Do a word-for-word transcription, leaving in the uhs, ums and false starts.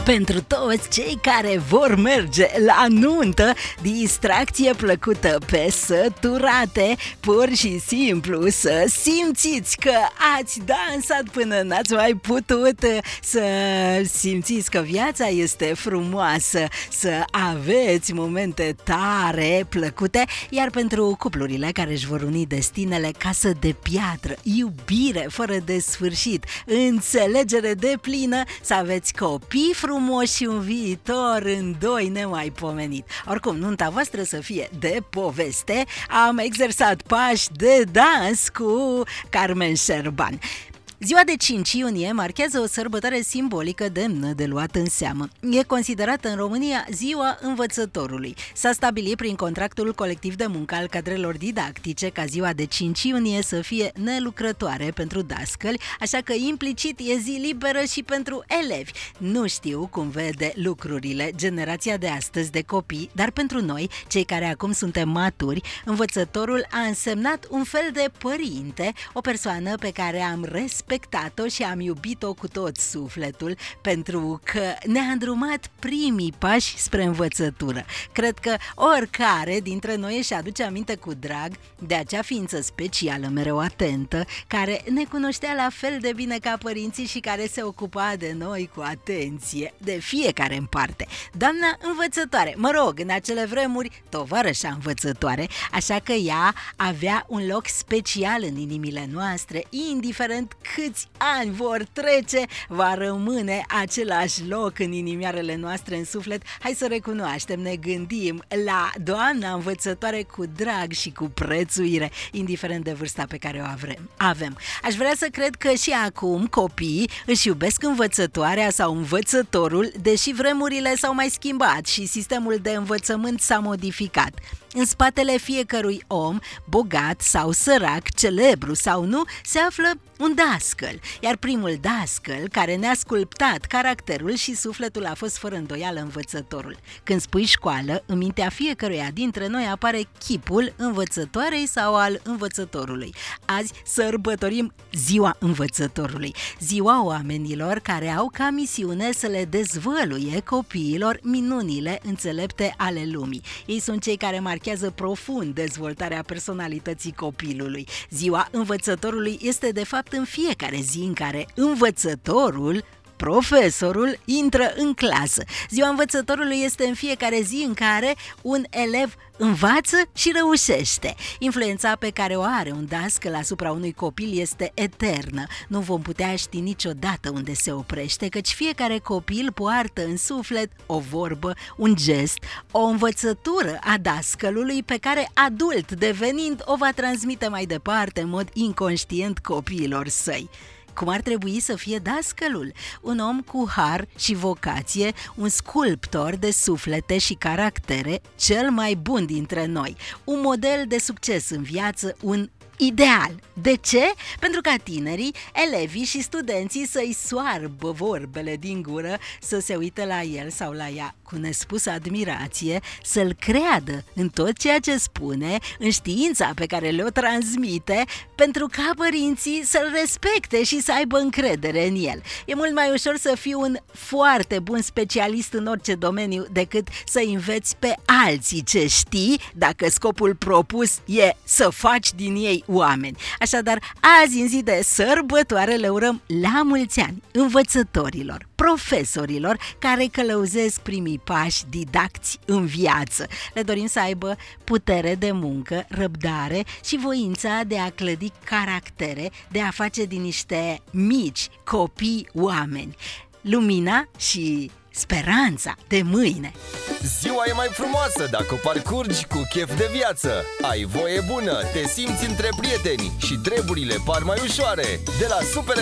Pentru toți cei care vor merge la nuntă, distracție plăcută pe săturate, pur și simplu să simțiți că ați dansat până n-ați mai putut, să simțiți că viața este frumoasă, să aveți momente tare, plăcute. Iar pentru cuplurile care își vor uni destinele, casă de piatră, iubire fără de sfârșit, înțelegere deplină, să aveți copii frumoși și un viitor în doi nemaipomenit. Oricum, nunta voastră să fie de poveste. Am exersat pași de dans cu Carmen Șerban. Ziua de cinci iunie marchează o sărbătoare simbolică demnă de luat în seamă. E considerată în România Ziua Învățătorului. S-a stabilit prin contractul colectiv de muncă al cadrelor didactice ca ziua de cinci iunie să fie nelucrătoare pentru dascăli, așa că implicit e zi liberă și pentru elevi. Nu știu cum vede lucrurile generația de astăzi de copii, dar pentru noi, cei care acum suntem maturi, învățătorul a însemnat un fel de părinte, o persoană pe care am respectat respectat-o și am iubit-o cu tot sufletul, pentru că ne-a îndrumat primii pași spre învățătură. Cred că oricare dintre noi își aduce aminte cu drag de acea ființă specială, mereu atentă, care ne cunoștea la fel de bine ca părinții și care se ocupa de noi cu atenție, de fiecare în parte. Doamna învățătoare, mă rog, în acele vremuri, tovarășa învățătoare, așa că ea avea un loc special în inimile noastre, indiferent câți ani vor trece, va rămâne același loc în inimioarele noastre, în suflet. Hai să recunoaștem, ne gândim la doamna învățătoare cu drag și cu prețuire, indiferent de vârsta pe care o avem. Aș vrea să cred că și acum copiii își iubesc învățătoarea sau învățătorul, deși vremurile s-au mai schimbat și sistemul de învățământ s-a modificat. În spatele fiecărui om, bogat sau sărac, celebru sau nu, se află un dascăl, iar primul dascăl care ne-a sculptat caracterul și sufletul a fost fără îndoială învățătorul. Când spui școală, în mintea fiecăruia dintre noi apare chipul învățătoarei sau al învățătorului. Azi sărbătorim Ziua Învățătorului, ziua oamenilor care au ca misiune să le dezvăluie copiilor minunile înțelepte ale lumii. Ei sunt cei care marchează profund dezvoltarea personalității copilului. Ziua Învățătorului este de fapt în fiecare zi în care învățătorul, profesorul, intră în clasă. Ziua învățătorului este în fiecare zi în care un elev învață și reușește. Influența pe care o are un dascăl asupra unui copil este eternă. Nu vom putea ști niciodată unde se oprește, căci fiecare copil poartă în suflet o vorbă, un gest, o învățătură a dascălului pe care, adult devenind, o va transmite mai departe în mod inconștient copiilor săi. Cum ar trebui să fie dascălul? Un om cu har și vocație, un sculptor de suflete și caractere, cel mai bun dintre noi, un model de succes în viață, un ideal. De ce? Pentru ca tinerii, elevii și studenții să-i soarbă vorbele din gură, să se uite la el sau la ea cu nespusă admirație, să-l creadă în tot ceea ce spune, în știința pe care le-o transmite, pentru ca părinții să-l respecte și să aibă încredere în el. E mult mai ușor să fii un foarte bun specialist în orice domeniu decât să înveți pe alții ce știi, dacă scopul propus e să faci din ei oameni. Așadar, azi, în zi de sărbătoare, le urăm la mulți ani învățătorilor, profesorilor care călăuzesc primii pași didacți în viață. Le dorim să aibă putere de muncă, răbdare și voința de a clădi caractere, de a face din niște mici copii oameni lumina și speranța de mâine. Ziua e mai frumoasă dacă o parcurgi cu chef de viață. Ai voie bună, te simți între prieteni și treburile par mai ușoare. De la Super